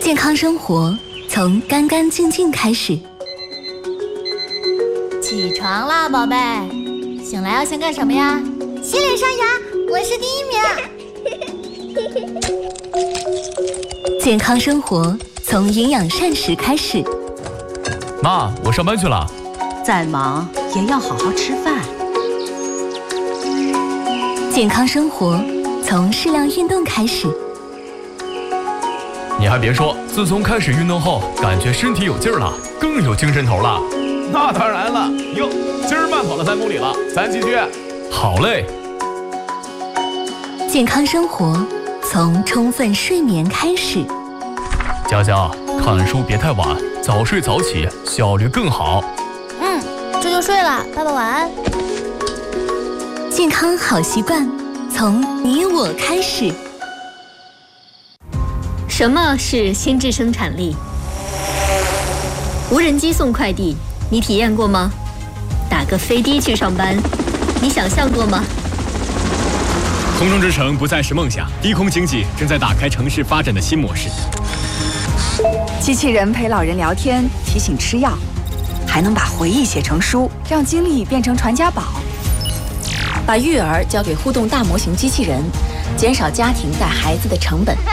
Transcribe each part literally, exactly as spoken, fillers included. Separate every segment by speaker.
Speaker 1: 健康生活从干干净净开始。
Speaker 2: 起床啦，宝贝！醒来要先干什么呀？
Speaker 3: 洗脸刷牙，我是第一
Speaker 1: 名。健康生活从营养膳食开始。
Speaker 4: 妈，我上班去了。
Speaker 5: 再忙也要好好吃饭。
Speaker 1: 健康生活从适量运动开始。
Speaker 4: 你还别说，自从开始运动后，感觉身体有劲儿了，更有精神头了。
Speaker 6: 那当然了，哟，今儿慢跑了三公里了，咱继续。
Speaker 4: 好嘞。
Speaker 1: 健康生活从充分睡眠开始。
Speaker 4: 佳佳，看书别太晚，早睡早起，效率更好。
Speaker 2: 嗯，这就睡了，爸爸晚安。
Speaker 1: 健康好习惯从你我开始。
Speaker 7: 什么是心智生产力？无人机送快递，你体验过吗？打个飞的去上班，你想象过吗？
Speaker 8: 空中之城不再是梦想，低空经济正在打开城市发展的新模式。
Speaker 9: 机器人陪老人聊天，提醒吃药，还能把回忆写成书，让经历变成传家宝。
Speaker 10: 把育儿交给互动大模型机器人，减少家庭带孩子的成本。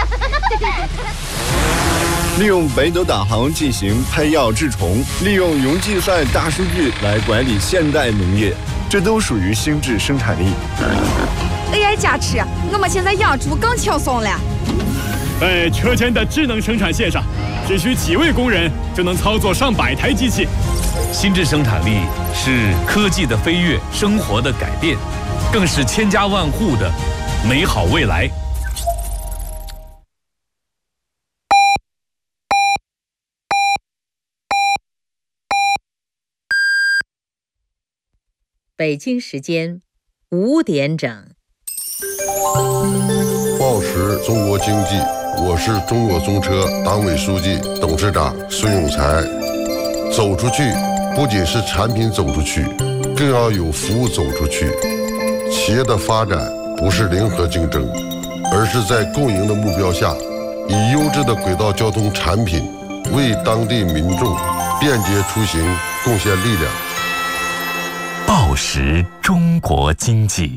Speaker 11: 利用北斗导航进行配药治虫，利用云计算大数据来管理现代农业，这都属于心智生产力。
Speaker 9: A I 加持，我们现在养猪更轻松了。
Speaker 8: 在车间的智能生产线上，只需几位工人就能操作上百台机器。
Speaker 12: 心智生产力是科技的飞跃，生活的改变，更是千家万户的美好未来。
Speaker 13: 北京时间五点整。
Speaker 14: 报时中国经济，我是中国中车党委书记、董事长孙永才。走出去，不仅是产品走出去，更要有服务走出去。企业的发展不是零和竞争，而是在共赢的目标下，以优质的轨道交通产品为当地民众便捷出行贡献力量。
Speaker 12: 报时中国经济。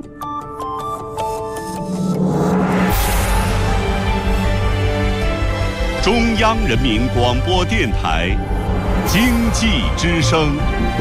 Speaker 15: 中央人民广播电台经济之声。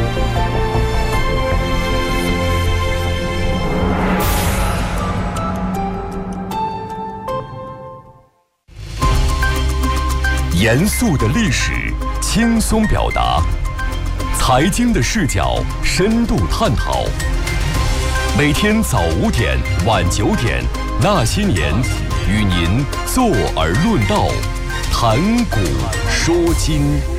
Speaker 12: 严肃的历史，轻松表达；财经的视角，深度探讨。每天早五点、晚九点，那些年，与您坐而论道，谈古说今。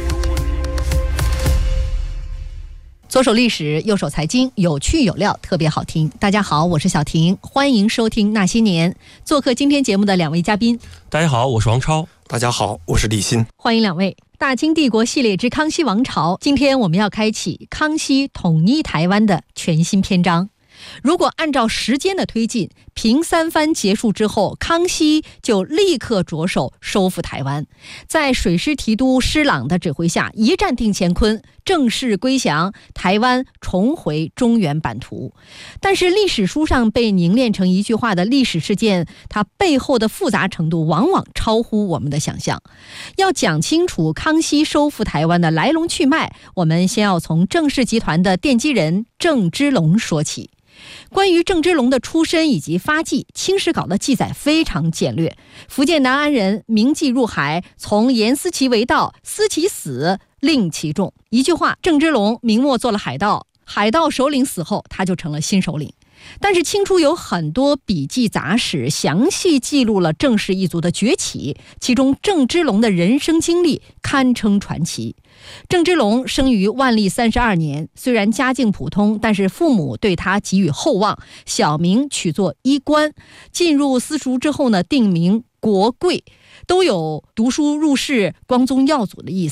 Speaker 16: 左手历史，右手财经，有趣有料，特别好听。大家好，我是小婷，欢迎收听那些年。做客今天节目的两位嘉宾。
Speaker 17: 大家好，我是王超。
Speaker 18: 大家好，我是李欣。
Speaker 16: 欢迎两位。大清帝国系列之康熙王朝，今天我们要开启康熙统一台湾的全新篇章。如果按照时间的推进，平三藩结束之后，康熙就立刻着手收复台湾，在水师提督施琅的指挥下，一战定乾坤，正式归降，台湾重回中原版图。但是历史书上被凝练成一句话的历史事件，它背后的复杂程度往往超乎我们的想象。要讲清楚康熙收复台湾的来龙去脉，我们先要从郑氏集团的奠基人郑芝龙说起。关于郑芝龙的出身以及发迹，清史稿的记载非常简略。福建南安人，名妓入海，从严思齐为盗，思其死，令其重。一句话，郑芝龙明末做了海盗，海盗首领死后，他就成了新首领。但是清初有很多笔记杂史详细记录了郑氏一族的崛起，其中郑芝龙的人生经历堪称传奇。郑芝龙生于万历三十二年，虽然家境普通，但是父母对他给予厚望，小名取作衣冠。进入私塾之后呢，定名国贵，都有读书入仕、光宗耀祖的意思。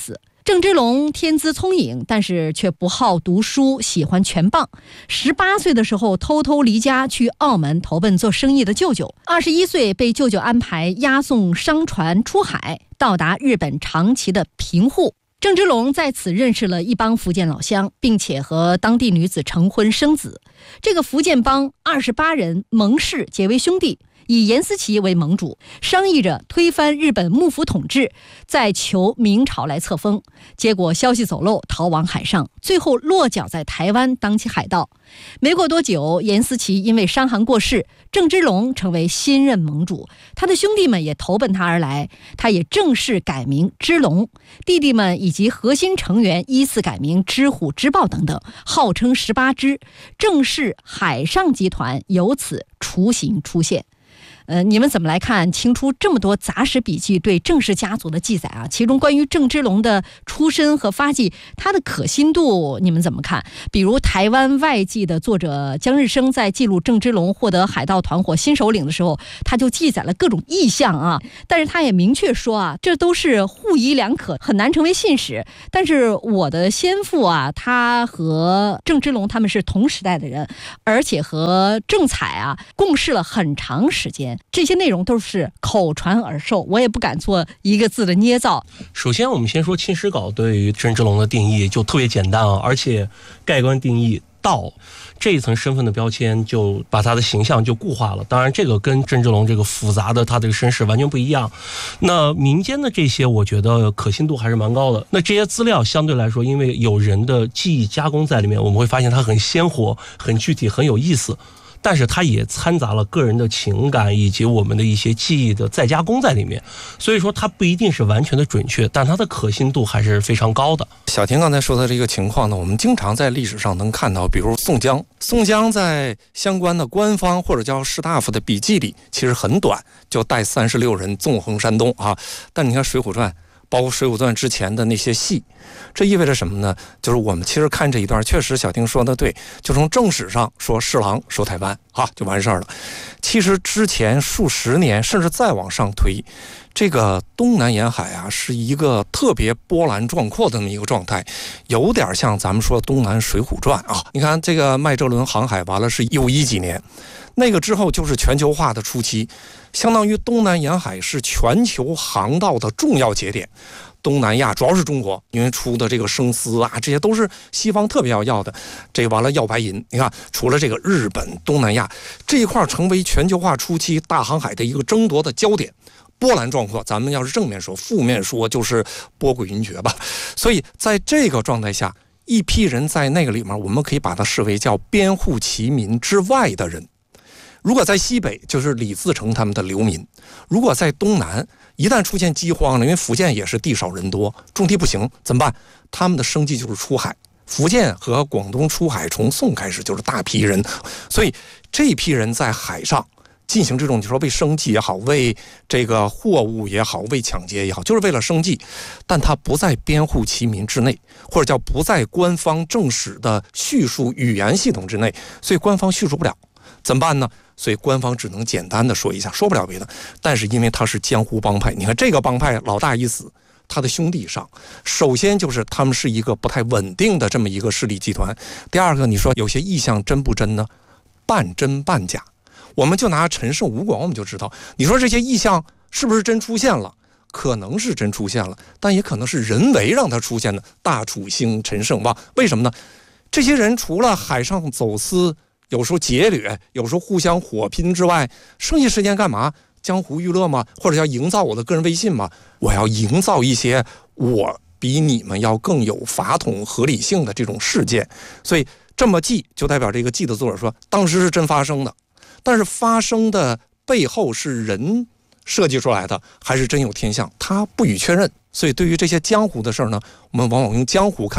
Speaker 16: 郑芝龙天资聪颖，但是却不好读书，喜欢拳棒。十八岁的时候偷偷离家去澳门投奔做生意的舅舅。二十一岁被舅舅安排押送商船出海，到达日本长崎的平户。郑芝龙在此认识了一帮福建老乡，并且和当地女子成婚生子。这个福建帮二十八人盟誓结为兄弟，以严思齐为盟主，商议着推翻日本幕府统治，再求明朝来册封。结果消息走漏，逃往海上，最后落脚在台湾当起海盗。没过多久，严思齐因为伤寒过世，郑芝龙成为新任盟主，他的兄弟们也投奔他而来，他也正式改名芝龙，弟弟们以及核心成员依次改名知虎、知豹等等，号称十八支，正式海上集团由此雏形出现。呃，你们怎么来看清出这么多杂史笔记对郑氏家族的记载啊？其中关于郑芝龙的出身和发迹，他的可信度你们怎么看？比如台湾外记的作者江日升在记录郑芝龙获得海盗团伙新首领的时候，他就记载了各种异象啊，但是他也明确说啊，这都是互疑两可，很难成为信史。但是我的先父啊，他和郑芝龙他们是同时代的人，而且和郑采啊共事了很长时间。这些内容都是口传耳授，我也不敢做一个字的捏造。
Speaker 17: 首先我们先说清史稿对于郑芝龙的定义就特别简单啊，而且盖棺定义道这一层身份的标签就把他的形象就固化了。当然这个跟郑芝龙这个复杂的他这个身世完全不一样。那民间的这些我觉得可信度还是蛮高的。那这些资料相对来说因为有人的记忆加工在里面，我们会发现它很鲜活、很具体、很有意思，但是它也掺杂了个人的情感以及我们的一些记忆的再加工在里面，所以说它不一定是完全的准确，但它的可信度还是非常高的。
Speaker 18: 小婷刚才说的这个情况呢，我们经常在历史上能看到，比如宋江，宋江在相关的官方或者叫士大夫的笔记里其实很短，就带三十六人纵横山东啊。但你看《水浒传》，包括《水浒传》之前的那些戏，这意味着什么呢？就是我们其实看这一段，确实小丁说的对，就从正史上说侍郎守台湾啊，就完事儿了。其实之前数十年，甚至再往上推，这个东南沿海啊，是一个特别波澜壮阔的这么一个状态，有点像咱们说东南水浒传啊。你看这个麦哲伦航海完了是又一几年，那个之后就是全球化的初期，相当于东南沿海是全球航道的重要节点。东南亚主要是中国，因为出的这个生丝啊，这些都是西方特别要要的。这完了要白银，你看除了这个日本、东南亚这一块成为全球化初期大航海的一个争夺的焦点，波澜壮阔。咱们要是正面说，负面说就是波诡云谲吧。所以在这个状态下，一批人在那个里面，我们可以把它视为叫边户齐民之外的人。如果在西北，就是李自成他们的流民；如果在东南，一旦出现饥荒了，因为福建也是地少人多，种地不行，怎么办？他们的生计就是出海。福建和广东出海，从宋开始就是大批人，所以这批人在海上进行这种，你说为生计也好，为这个货物也好，为抢劫也好，就是为了生计，但他不在边户齐民之内，或者叫不在官方正史的叙述语言系统之内，所以官方叙述不了，怎么办呢？所以官方只能简单的说一下，说不了别的。但是因为他是江湖帮派，你看这个帮派老大一死，他的兄弟上，首先就是他们是一个不太稳定的这么一个势力集团。第二个，你说有些意象真不真呢？半真半假。我们就拿陈胜吴广我们就知道，你说这些意象是不是真出现了？可能是真出现了，但也可能是人为让它出现的。大楚兴，陈胜旺，为什么呢？这些人除了海上走私，有时候劫掠，有时候互相火拼之外，剩下时间干嘛？江湖娱乐吗？或者要营造我的个人威信吗？我要营造一些我比你们要更有法统合理性的这种事件。所以这么记，就代表这个记的作者说，当时是真发生的，但是发生的背后是人设计出来的，还是真有天象，他不予确认。所以对于这些江湖的事儿呢，我们往往用江湖看，它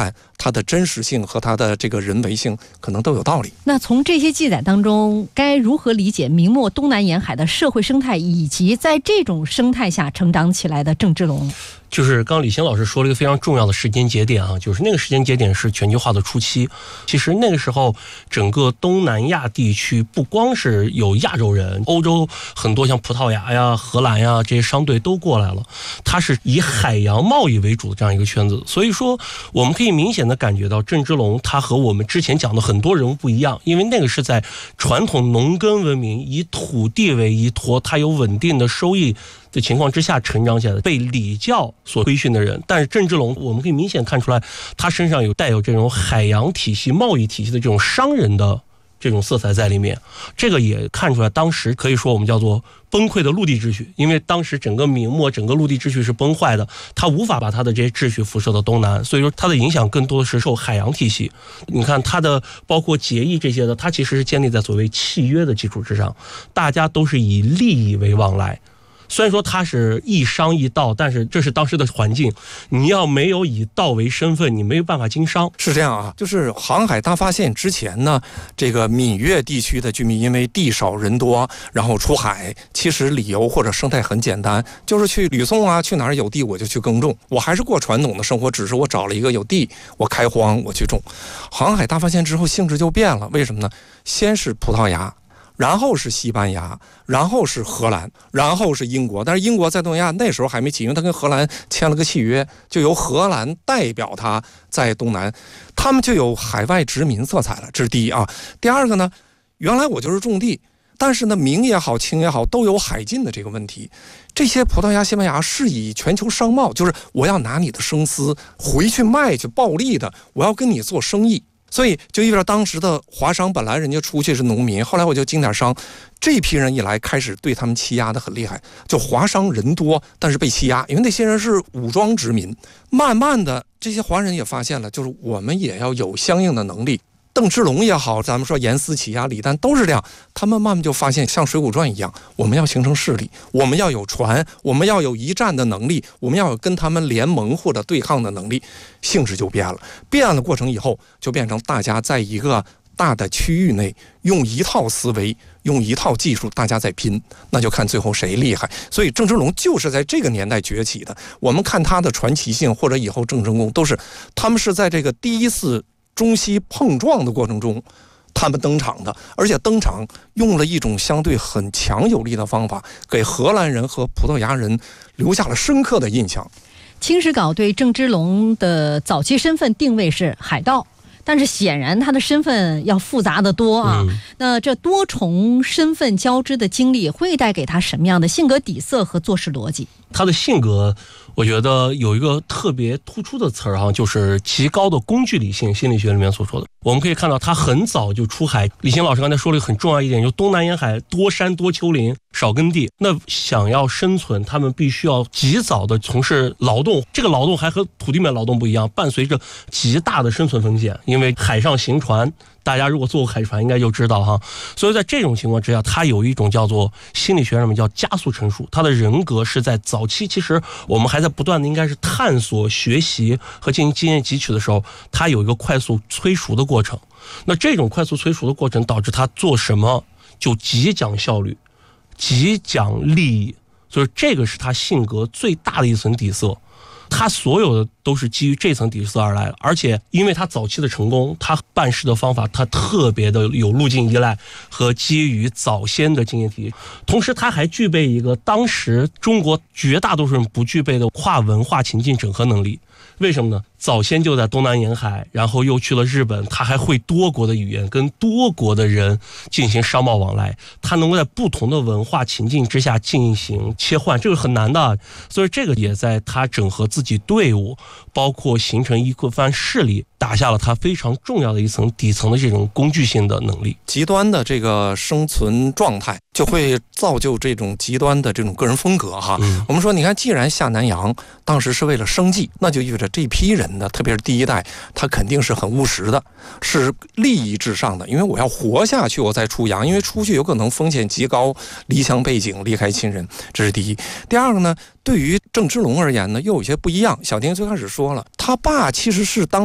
Speaker 18: 它的真实性和它的这个人为性可能都有道理。
Speaker 16: 那从这些记载当中，该如何理解明末东南沿海的社会生态，以及在这种生态下成长起来的郑芝龙？
Speaker 17: 就是刚刚李欣老师说了一个非常重要的时间节点啊，就是那个时间节点是全球化的初期。其实那个时候整个东南亚地区不光是有亚洲人，欧洲很多像葡萄牙呀、荷兰呀这些商队都过来了，它是以海洋贸易为主的这样一个圈子。所以说我们可以明显的感觉到郑芝龙他和我们之前讲的很多人物不一样，因为那个是在传统农耕文明以土地为依托，它有稳定的收益的情况之下成长起来的，被礼教所规训的人。但是郑芝龙我们可以明显看出来，他身上有带有这种海洋体系、贸易体系的这种商人的这种色彩在里面。这个也看出来当时可以说我们叫做崩溃的陆地秩序，因为当时整个明末整个陆地秩序是崩坏的，他无法把他的这些秩序辐射到东南，所以说他的影响更多的是受海洋体系。你看他的包括结义这些的，他其实是建立在所谓契约的基础之上，大家都是以利益为往来。虽然说它是一商一道，但是这是当时的环境，你要没有以道为身份，你没有办法经商。
Speaker 18: 是这样啊，就是航海大发现之前呢，这个闽粤地区的居民因为地少人多，然后出海，其实理由或者生态很简单，就是去吕宋啊，去哪儿有地我就去耕种，我还是过传统的生活，只是我找了一个有地，我开荒我去种。航海大发现之后性质就变了，为什么呢？先是葡萄牙，然后是西班牙，然后是荷兰，然后是英国。但是英国在东南亚那时候还没起，因为他跟荷兰签了个契约，就由荷兰代表他在东南，他们就有海外殖民色彩了，这是第一啊。第二个呢，原来我就是种地，但是呢明也好清也好都有海禁的这个问题。这些葡萄牙西班牙是以全球商贸，就是我要拿你的生丝回去卖去暴利的，我要跟你做生意。所以就意味着当时的华商本来人家出去是农民，后来我就经点商，这批人一来开始对他们欺压的很厉害。就华商人多，但是被欺压，因为那些人是武装殖民。慢慢的这些华人也发现了，就是我们也要有相应的能力。邓芝龙也好，咱们说严思齐啊、李旦都是这样，他们慢慢就发现像《水浒传》一样，我们要形成势力，我们要有船，我们要有一战的能力，我们要有跟他们联盟或者对抗的能力，性质就变了。变了过程以后，就变成大家在一个大的区域内用一套思维、用一套技术，大家在拼，那就看最后谁厉害。所以郑芝龙就是在这个年代崛起的。我们看他的传奇性，或者以后郑成功，都是他们是在这个第一次中西碰撞的过程中他们登场的，而且登场用了一种相对很强有力的方法，给荷兰人和葡萄牙人留下了深刻的印象。
Speaker 16: 清史稿对郑芝龙的早期身份定位是海盗，但是显然他的身份要复杂得多啊、嗯、那这多重身份交织的经历会带给他什么样的性格底色和做事逻辑？
Speaker 17: 他的性格我觉得有一个特别突出的词儿哈，就是极高的工具理性，心理学里面所说的。我们可以看到他很早就出海，李欣老师刚才说了一个很重要一点，就是东南沿海多山多丘陵少耕地，那想要生存他们必须要及早的从事劳动，这个劳动还和土地面劳动不一样，伴随着极大的生存风险，因为海上行船，大家如果坐过海船应该就知道哈。所以在这种情况之下，他有一种叫做心理学上面叫加速成熟，他的人格是在早期，其实我们还在不断的应该是探索学习和进行经验汲取的时候，他有一个快速催熟的过程。那这种快速催熟的过程导致他做什么就极讲效率，极讲利益，所以这个是他性格最大的一层底色。他所有的都是基于这层底色而来的，而且因为他早期的成功，他办事的方法他特别的有路径依赖和基于早先的经验体系，同时他还具备一个当时中国绝大多数人不具备的跨文化情境整合能力。为什么呢？早先就在东南沿海，然后又去了日本，他还会多国的语言，跟多国的人进行商贸往来，他能够在不同的文化情境之下进行切换，这个很难的。所以这个也在他整合自己队伍，包括形成一番势力，打下了他非常重要的一层底层的这种工具性的能力。
Speaker 18: 极端的这个生存状态就会造就这种极端的这种个人风格哈、嗯、我们说你看，既然下南洋当时是为了生计，那就意味着这批人呢，特别是第一代，他肯定是很务实的，是利益至上的，因为我要活下去我再出洋，因为出去有可能风险极高，离乡背井离开亲人，这是第一。第二个呢，对于郑芝龙而言呢又有些不一样。小丁最开始说了，他爸其实是当地小官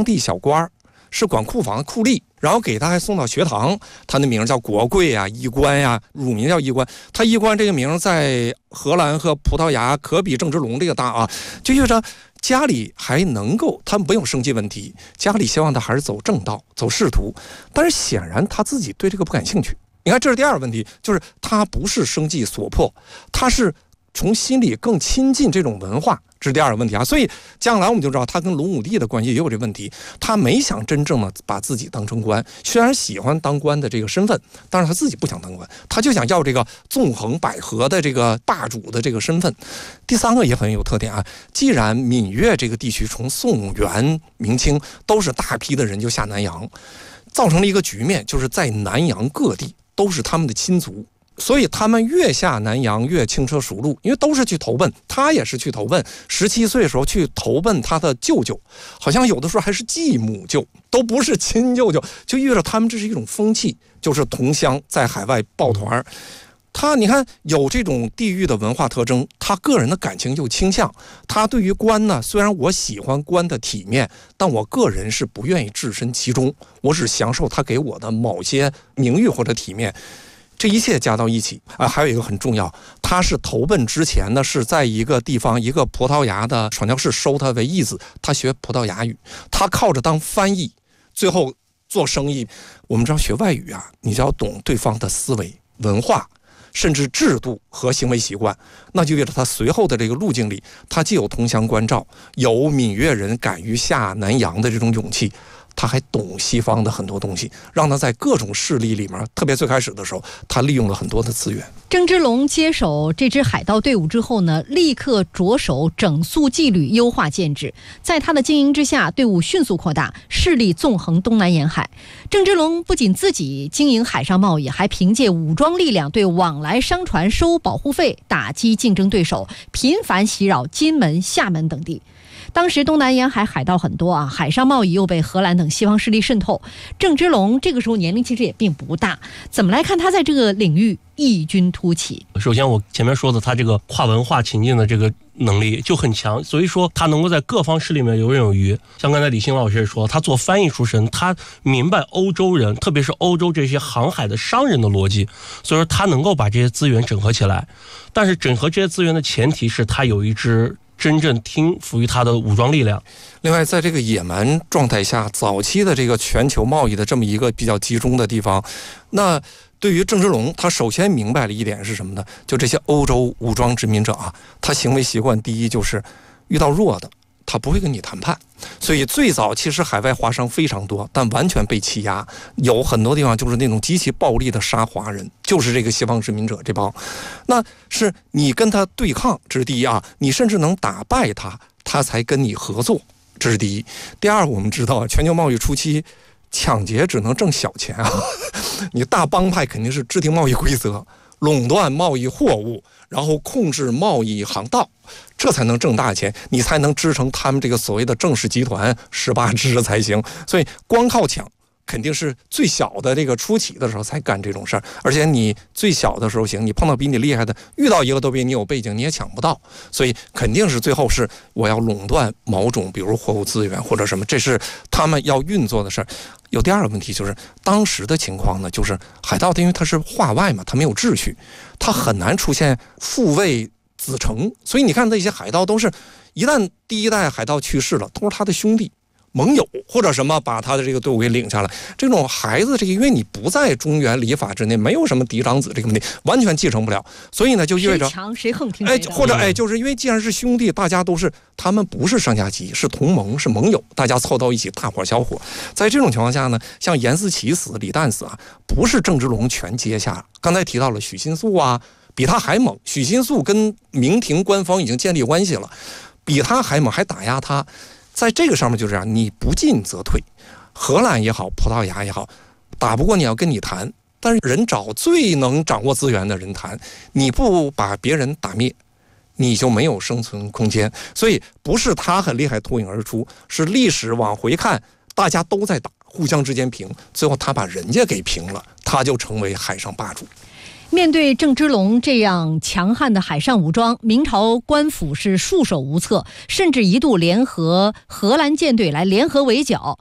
Speaker 18: 官，是管库房库吏，然后给他还送到学堂，他的名叫国贵呀、衣冠呀，乳名叫衣冠。他衣冠这个名在荷兰和葡萄牙可比郑芝龙这个大啊，就意味着家里还能够，他没有生计问题，家里希望他还是走正道，走仕途，但是显然他自己对这个不感兴趣。你看，这是第二个问题，就是他不是生计所迫，他是从心里更亲近这种文化，这是第二个问题啊。所以将来我们就知道他跟龙武帝的关系也有这问题，他没想真正的把自己当成官，虽然喜欢当官的这个身份，但是他自己不想当官，他就想要这个纵横捭阖的这个霸主的这个身份。第三个也很有特点啊，既然闽粤这个地区从宋元明清都是大批的人就下南洋，造成了一个局面，就是在南洋各地都是他们的亲族，所以他们越下南洋越轻车熟路，因为都是去投奔，他也是去投奔，十七岁的时候去投奔他的舅舅，好像有的时候还是继母舅，都不是亲舅舅，就意味着他们这是一种风气，就是同乡在海外抱团。他你看有这种地域的文化特征，他个人的感情又倾向，他对于官呢，虽然我喜欢官的体面，但我个人是不愿意置身其中，我只享受他给我的某些名誉或者体面。这一切加到一起啊，还有一个很重要，他是投奔之前呢，是在一个地方一个葡萄牙的传教士收他为义子，他学葡萄牙语，他靠着当翻译，最后做生意。我们知道学外语啊，你就要懂对方的思维、文化，甚至制度和行为习惯，那就意味着他随后的这个路径里，他既有同乡关照，有闽粤人敢于下南洋的这种勇气，他还懂西方的很多东西，让他在各种势力里面，特别最开始的时候，他利用了很多的资源。
Speaker 16: 郑芝龙接手这支海盗队伍之后呢，立刻着手整肃纪律，优化建制。在他的经营之下，队伍迅速扩大，势力纵横东南沿海。郑芝龙不仅自己经营海上贸易，还凭借武装力量对往来商船收保护费，打击竞争对手，频繁袭扰金门、厦门等地。当时东南沿海海盗很多啊，海上贸易又被荷兰等西方势力渗透。郑芝龙这个时候年龄其实也并不大，怎么来看他在这个领域异军突起？
Speaker 17: 首先我前面说的他这个跨文化情境的这个能力就很强，所以说他能够在各方势力里面游刃有余。像刚才李欣老师也说，他做翻译出身，他明白欧洲人，特别是欧洲这些航海的商人的逻辑，所以说他能够把这些资源整合起来。但是整合这些资源的前提是他有一支真正听服于他的武装力量。
Speaker 18: 另外，在这个野蛮状态下，早期的这个全球贸易的这么一个比较集中的地方，那对于郑芝龙，他首先明白了一点是什么呢？就这些欧洲武装殖民者啊，他行为习惯第一就是遇到弱的，他不会跟你谈判。所以最早其实海外华商非常多，但完全被欺压，有很多地方就是那种极其暴力的杀华人，就是这个西方殖民者这帮。那是你跟他对抗，这是第一啊，你甚至能打败他，他才跟你合作，这是第一。第二，我们知道全球贸易初期抢劫只能挣小钱啊，你大帮派肯定是制定贸易规则，垄断贸易货物，然后控制贸易航道，这才能挣大钱，你才能支撑他们这个所谓的正式集团十八支才行。所以光靠抢肯定是最小的这个初期的时候才干这种事儿，而且你最小的时候行，你碰到比你厉害的，遇到一个都比你有背景，你也抢不到，所以肯定是最后是我要垄断某种，比如货物资源或者什么，这是他们要运作的事儿。有第二个问题就是当时的情况呢，就是海盗因为它是化外嘛，它没有秩序，它很难出现父位子承，所以你看那些海盗都是一旦第一代海盗去世了，都是他的兄弟盟友或者什么把他的这个队伍给领下来。这种孩子这个因为你不在中原礼法之内，没有什么嫡长子这个问题，完全继承不了，所以呢就意味着
Speaker 16: 谁强谁横听谁的，
Speaker 18: 哎，或者哎，就是因为既然是兄弟，大家都是他们不是上下级，是同盟，是盟友，大家凑到一起大伙小伙。在这种情况下呢，像严思齐死、李旦死啊，不是郑芝龙全接下。刚才提到了许新素啊，比他还猛。许新素跟明廷官方已经建立关系了，比他还猛，还打压他。在这个上面就这样，你不进则退。荷兰也好，葡萄牙也好，打不过你要跟你谈，但是人找最能掌握资源的人谈，你不把别人打灭，你就没有生存空间。所以不是他很厉害脱颖而出，是历史往回看，大家都在打，互相之间平，最后他把人家给平了，他就成为海上霸主。
Speaker 16: 面对郑芝龙这样强悍的海上武装，明朝官府是束手无策，甚至一度联合荷兰舰队来联合围剿。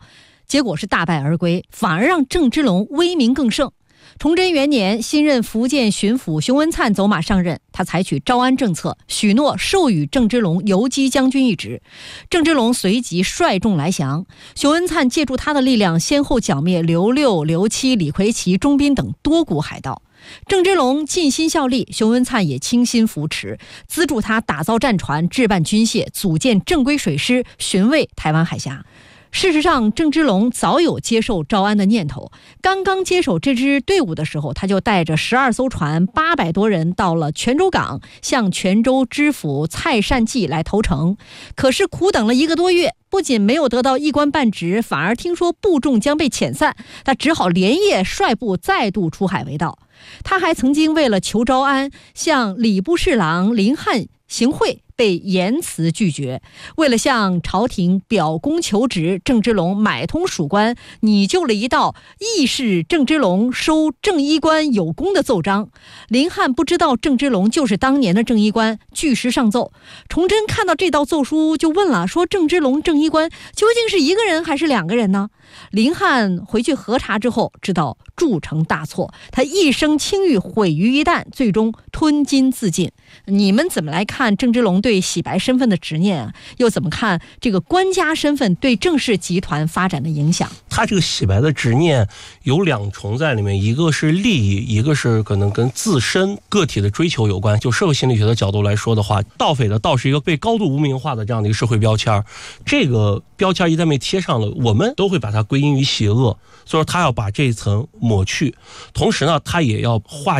Speaker 16: 结果是大败而归，反而让郑芝龙威名更盛。崇祯元年，新任福建巡抚熊文灿走马上任，他采取招安政策，许诺授予郑芝龙游击将军一职。郑芝龙随即率众来降，熊文灿借助他的力量，先后剿灭刘六、刘七、李魁奇、钟斌等多股海盗。郑芝龙尽心效力，熊文灿也倾心扶持，资助他打造战船、置办军械、组建正规水师，巡卫台湾海峡。事实上，郑芝龙早有接受招安的念头。刚刚接手这支队伍的时候，他就带着十二艘船、八百多人到了泉州港，向泉州知府蔡善济来投诚。可是苦等了一个多月，不仅没有得到一官半职，反而听说部众将被遣散，他只好连夜率部再度出海为盗。他还曾经为了求招安，向礼部侍郎林翰行贿，被严词拒绝。为了向朝廷表功求职，郑芝龙买通属官，拟就了一道议事郑芝龙收正衣官有功的奏章。林翰不知道郑芝龙就是当年的正衣官，据实上奏。崇祯看到这道奏书就问了，说郑芝龙正衣官究竟是一个人还是两个人呢？林翰回去核查之后，知道铸成大错，他一生清誉毁于一旦，最终吞金自尽。你们怎么来看郑芝龙对洗白身份的执念啊？又怎么看这个官家身份对郑氏集团发展的影响？
Speaker 17: 他这个洗白的执念有两重在里面，一个是利益，一个是可能跟自身个体的追求有关。就社会心理学的角度来说的话，盗匪的盗是一个被高度污名化的这样的一个社会标签，这个标签一旦被贴上了，我们都会把它归因于邪恶，所以说他要把这一层抹去。同时呢，他也要化